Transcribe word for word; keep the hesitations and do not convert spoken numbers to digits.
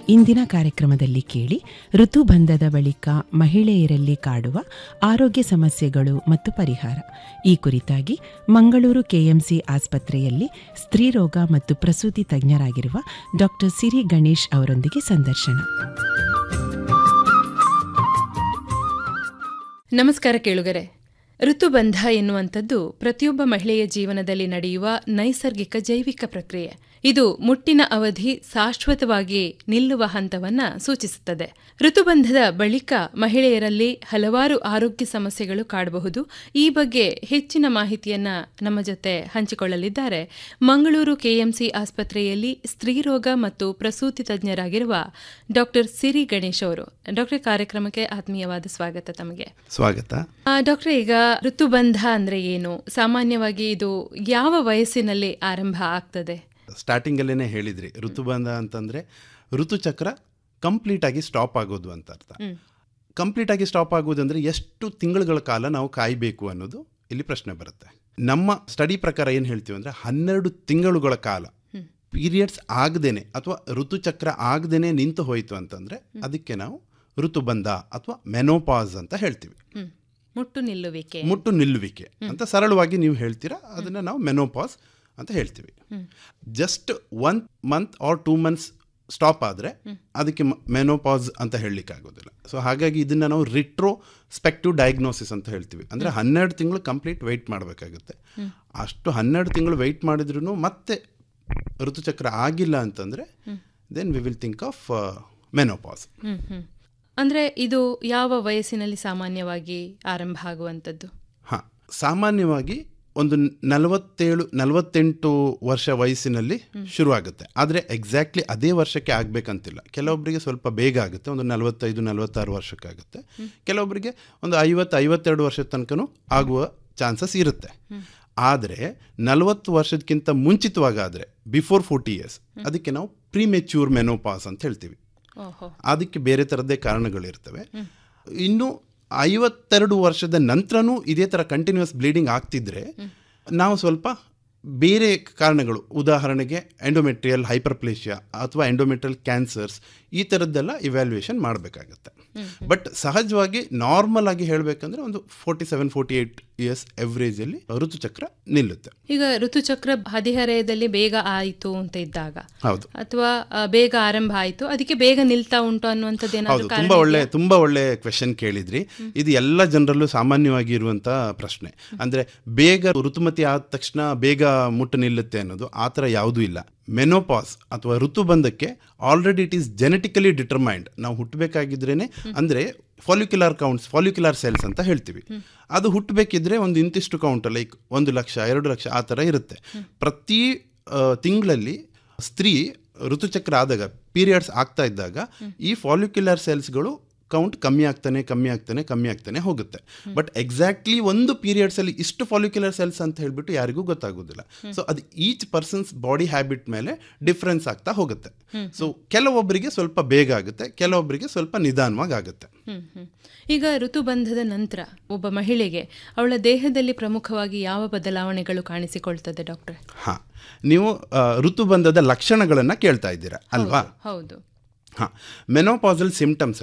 ಇಂದಿನ ಕಾರ್ಯಕ್ರಮದಲ್ಲಿ ಕೇಳಿ ಋತುಬಂಧದ ಬಳಿಕ ಮಹಿಳೆಯರಲ್ಲಿ ಕಾಡುವ ಆರೋಗ್ಯ ಸಮಸ್ಯೆಗಳು ಮತ್ತು ಪರಿಹಾರ. ಈ ಕುರಿತಾಗಿ ಮಂಗಳೂರು ಕೆಎಂಸಿ ಆಸ್ಪತ್ರೆಯಲ್ಲಿ ಸ್ತ್ರೀರೋಗ ಮತ್ತು ಪ್ರಸೂತಿ ತಜ್ಞರಾಗಿರುವ ಡಾಕ್ಟರ್ ಸಿರಿ ಗಣೇಶ್ ಅವರೊಂದಿಗೆ ಸಂದರ್ಶನ. ನಮಸ್ಕಾರ ಕೇಳುಗರೆ. ಋತುಬಂಧ ಎನ್ನುವಂಥದ್ದು ಪ್ರತಿಯೊಬ್ಬ ಮಹಿಳೆಯ ಜೀವನದಲ್ಲಿ ನಡೆಯುವ ನೈಸರ್ಗಿಕ ಜೈವಿಕ ಪ್ರಕ್ರಿಯೆ. ಇದು ಮುಟ್ಟಿನ ಅವಧಿ ಶಾಶ್ವತವಾಗಿ ನಿಲ್ಲುವ ಹಂತವನ್ನ ಸೂಚಿಸುತ್ತದೆ. ಋತುಬಂಧದ ಬಳಿಕ ಮಹಿಳೆಯರಲ್ಲಿ ಹಲವಾರು ಆರೋಗ್ಯ ಸಮಸ್ಯೆಗಳು ಕಾಡಬಹುದು. ಈ ಬಗ್ಗೆ ಹೆಚ್ಚಿನ ಮಾಹಿತಿಯನ್ನ ನಮ್ಮ ಜೊತೆ ಹಂಚಿಕೊಳ್ಳಲಿದ್ದಾರೆ ಮಂಗಳೂರು ಕೆಎಂಸಿ ಆಸ್ಪತ್ರೆಯಲ್ಲಿ ಸ್ತ್ರೀರೋಗ ಮತ್ತು ಪ್ರಸೂತಿ ತಜ್ಞರಾಗಿರುವ ಡಾಕ್ಟರ್ ಸಿರಿ ಗಣೇಶ್ ಅವರು. ಡಾಕ್ಟರ್, ಕಾರ್ಯಕ್ರಮಕ್ಕೆ ಆತ್ಮೀಯವಾದ ಸ್ವಾಗತ ತಮಗೆ. ಸ್ವಾಗತ. ಡಾಕ್ಟರ್, ಈಗ ಋತುಬಂಧ ಅಂದ್ರೆ ಏನು? ಸಾಮಾನ್ಯವಾಗಿ ಇದು ಯಾವ ವಯಸ್ಸಿನಲ್ಲಿ ಆರಂಭ ಆಗ್ತದೆ? ಸ್ಟಾರ್ಟಿಂಗ್ ಅಲ್ಲೇನೆ ಹೇಳಿದ್ರಿ, ಋತುಬಂಧ ಅಂತಂದ್ರೆ ಋತುಚಕ್ರ ಕಂಪ್ಲೀಟ್ ಆಗಿ ಸ್ಟಾಪ್ ಆಗೋದು ಅಂತ ಅರ್ಥ. ಕಂಪ್ಲೀಟ್ ಆಗಿ ಸ್ಟಾಪ್ ಆಗೋದಂದ್ರೆ ಎಷ್ಟು ತಿಂಗಳುಗಳ ಕಾಲ ನಾವು ಕಾಯಬೇಕು ಅನ್ನೋದು ಇಲ್ಲಿ ಪ್ರಶ್ನೆ ಬರುತ್ತೆ. ನಮ್ಮ ಸ್ಟಡಿ ಪ್ರಕಾರ ಏನು ಹೇಳ್ತೀವಿ ಅಂದ್ರೆ ಹನ್ನೆರಡು ತಿಂಗಳುಗಳ ಕಾಲ ಪೀರಿಯಡ್ಸ್ ಆಗದೇನೆ ಅಥವಾ ಋತುಚಕ್ರ ಆಗದೇನೆ ನಿಂತು ಹೋಯಿತು ಅಂತಂದ್ರೆ ಅದಕ್ಕೆ ನಾವು ಋತುಬಂಧ ಅಥವಾ ಮೆನೋಪಾಸ್ ಅಂತ ಹೇಳ್ತೀವಿ. ಮುಟ್ಟು ನಿಲ್ಲುವಿಕೆ ಮುಟ್ಟು ನಿಲ್ಲುವಿಕೆ ಅಂತ ಸರಳವಾಗಿ ನೀವು ಹೇಳ್ತೀರಾ, ಅದನ್ನ ನಾವು ಮೆನೋಪಾಸ್ ಅಂತ ಹೇಳ್ತೀವಿ. Just one month R two months stop ಆದರೆ ಅದಕ್ಕೆ ಮೆನೋಪಾಸ್ ಅಂತ ಹೇಳಲಿಕ್ಕೆ ಆಗೋದಿಲ್ಲ. ಸೊ ಹಾಗಾಗಿ ಇದನ್ನ ನಾವು ರಿಟ್ರೋಸ್ಪೆಕ್ಟಿವ್ ಡಯಾಗ್ನೋಸಿಸ್ ಅಂತ ಹೇಳ್ತೀವಿ. ಅಂದರೆ ಹನ್ನೆರಡು ತಿಂಗಳು ಕಂಪ್ಲೀಟ್ ವೆಯ್ಟ್ ಮಾಡಬೇಕಾಗುತ್ತೆ. ಅಷ್ಟು ಹನ್ನೆರಡು ತಿಂಗಳು ವೆಯ್ಟ್ ಮಾಡಿದ್ರೂ ಮತ್ತೆ ಋತುಚಕ್ರ ಆಗಿಲ್ಲ ಅಂತಂದರೆ then we will think of menopause. ಅಂದರೆ ಇದು ಯಾವ ವಯಸ್ಸಿನಲ್ಲಿ ಸಾಮಾನ್ಯವಾಗಿ ಆರಂಭ ಆಗುವಂಥದ್ದು? ಹಾಂ, ಸಾಮಾನ್ಯವಾಗಿ ಒಂದು ನಲವತ್ತೇಳು ನಲವತ್ತೆಂಟು ವರ್ಷ ವಯಸ್ಸಿನಲ್ಲಿ ಶುರುವಾಗುತ್ತೆ. ಆದರೆ ಎಕ್ಸಾಕ್ಟ್ಲಿ ಅದೇ ವರ್ಷಕ್ಕೆ ಆಗಬೇಕಂತಿಲ್ಲ. ಕೆಲವೊಬ್ಬರಿಗೆ ಸ್ವಲ್ಪ ಬೇಗ ಆಗುತ್ತೆ, ಒಂದು ನಲವತ್ತೈದು ನಲವತ್ತಾರು ವರ್ಷಕ್ಕಾಗುತ್ತೆ. ಕೆಲವೊಬ್ಬರಿಗೆ ಒಂದು ಐವತ್ತು ಐವತ್ತೆರಡು ವರ್ಷದ ತನಕನೂ ಆಗುವ ಚಾನ್ಸಸ್ ಇರುತ್ತೆ. ಆದರೆ ನಲವತ್ತು ವರ್ಷದಕ್ಕಿಂತ ಮುಂಚಿತವಾಗಾದರೆ ಬಿಫೋರ್ ಫೋರ್ಟಿ ಇಯರ್ಸ್ ಅದಕ್ಕೆ ನಾವು ಪ್ರಿಮೆಚ್ಯೂರ್ ಮೆನೋಪಾಸ್ ಅಂತ ಹೇಳ್ತೀವಿ. ಅದಕ್ಕೆ ಬೇರೆ ಥರದ್ದೇ ಕಾರಣಗಳಿರ್ತವೆ. ಇನ್ನು ಐವತ್ತೆರಡು ವರ್ಷದ ನಂತರನೂ ಇದೇ ಥರ ಕಂಟಿನ್ಯೂಸ್ ಬ್ಲೀಡಿಂಗ್ ಆಗ್ತಿದ್ರೆ ನಾವು ಸ್ವಲ್ಪ ಬೇರೆ ಕಾರಣಗಳು, ಉದಾಹರಣೆಗೆ ಎಂಡೋಮೆಟ್ರಿಯಲ್ ಹೈಪರ್ಪ್ಲೇಷಿಯಾ ಅಥವಾ ಎಂಡೋಮೆಟ್ರಿಯಲ್ ಕ್ಯಾನ್ಸರ್ಸ್, ಈ ಥರದ್ದೆಲ್ಲ ಇವ್ಯಾಲ್ಯೂಯೇಷನ್ ಮಾಡಬೇಕಾಗತ್ತೆ. ಬಟ್ ಸಹಜವಾಗಿ ನಾರ್ಮಲ್ ಆಗಿ ಹೇಳಬೇಕಂದ್ರೆ ಒಂದು forty seven forty eight years ಎವರೇಜಲ್ಲಿ ಋತುಚಕ್ರ ನಿಲ್ಲುತ್ತೆ. ಈಗ ಋತುಚಕ್ರ ಹದಿಹರೆಯದಲ್ಲಿ ಬೇಗ ಆಯಿತು ಅಂತ ಇದ್ದಾಗ, ಹೌದು, ಅಥವಾ ಬೇಗ ಆರಂಭ ಆಯಿತು ಅದಕ್ಕೆ ಬೇಗ ನಿಲ್ತಾ ಉಂಟು ಅನ್ನುವಂಥದ್ದು ಹೌದು. ತುಂಬಾ ಒಳ್ಳೆ ತುಂಬಾ ಒಳ್ಳೆ ಕ್ವೆಶನ್ ಕೇಳಿದ್ರಿ. ಇದು ಎಲ್ಲ ಜನರಲ್ಲೂ ಸಾಮಾನ್ಯವಾಗಿ ಇರುವಂತ ಪ್ರಶ್ನೆ. ಅಂದ್ರೆ ಬೇಗ ಋತುಮತಿ ಆದ ತಕ್ಷಣ ಬೇಗ ಮುಟ್ಟು ನಿಲ್ಲುತ್ತೆ ಅನ್ನೋದು ಆ ಥರ ಯಾವುದೂ ಇಲ್ಲ. ಮೆನೋಪಾಸ್ ಅಥವಾ ಋತುಬಂಧಕ್ಕೆ already it is genetically determined. ನಾವು ಹುಟ್ಟಬೇಕಾಗಿದ್ರೇನೆ, ಅಂದರೆ ಫಾಲ್ಯುಕ್ಯುಲಾರ್ ಕೌಂಟ್ಸ್, ಫಾಲ್ಯುಕ್ಯುಲಾರ್ ಸೆಲ್ಸ್ ಅಂತ ಹೇಳ್ತೀವಿ. ಅದು ಹುಟ್ಟಬೇಕಿದ್ರೆ ಒಂದು ಇಂತಿಷ್ಟು ಕೌಂಟ್, ಲೈಕ್ ಒಂದು ಲಕ್ಷ ಎರಡು ಲಕ್ಷ ಆ ಥರ ಇರುತ್ತೆ. ಪ್ರತಿ ತಿಂಗಳಲ್ಲಿ ಸ್ತ್ರೀ ಋತುಚಕ್ರ ಆದಾಗ, ಪೀರಿಯಡ್ಸ್ ಆಗ್ತಾ ಇದ್ದಾಗ ಈ ಫಾಲ್ಯುಕ್ಯುಲಾರ್ ಸೆಲ್ಸ್ಗಳು ಕೌಂಟ್ ಕಮ್ಮಿ ಆಗ್ತಾನೆ ಕಮ್ಮಿ ಆಗ್ತಾನೆ ಕಮ್ಮಿ ಆಗ್ತಾನೆ ಹೋಗುತ್ತೆ. ಬಟ್ ಎಕ್ಸಾಕ್ಟ್ಲಿ ಒಂದು ಪೀರಿಯಡ್ಸ್ ಅಲ್ಲಿ ಇಷ್ಟು ಫಾಲ್ಯುಕ್ಯುಲರ್ ಸೆಲ್ಸ್ ಅಂತ ಹೇಳ್ಬಿಟ್ಟು ಯಾರಿಗೂ ಗೊತ್ತಾಗೋದಿಲ್ಲ. ಸೊ ಅದು ಈಚ್ ಪರ್ಸನ್ಸ್ ಬಾಡಿ ಹ್ಯಾಬಿಟ್ ಮೇಲೆ ಡಿಫ್ರೆನ್ಸ್ ಆಗ್ತಾ ಹೋಗುತ್ತೆ. ಸೊ ಕೆಲವೊಬ್ಬರಿಗೆ ಸ್ವಲ್ಪ ಬೇಗ ಆಗುತ್ತೆ, ಕೆಲವೊಬ್ಬರಿಗೆ ಸ್ವಲ್ಪ ನಿಧಾನವಾಗಿ ಆಗುತ್ತೆ. ಈಗ ಋತುಬಂಧದ ನಂತರ ಒಬ್ಬ ಮಹಿಳೆಗೆ ಅವಳ ದೇಹದಲ್ಲಿ ಪ್ರಮುಖವಾಗಿ ಯಾವ ಬದಲಾವಣೆಗಳು ಕಾಣಿಸಿಕೊಳ್ತದೆ ಡಾಕ್ಟರ್? ಹಾ, ನೀವು ಋತುಬಂಧದ ಲಕ್ಷಣಗಳನ್ನ ಕೇಳ್ತಾ ಇದ್ದೀರಾ ಅಲ್ವಾ? ಹೌದು. ಹಾಂ, ಮೆನೋಪಾಸಲ್ ಸಿಂಪ್ಟಮ್ಸ್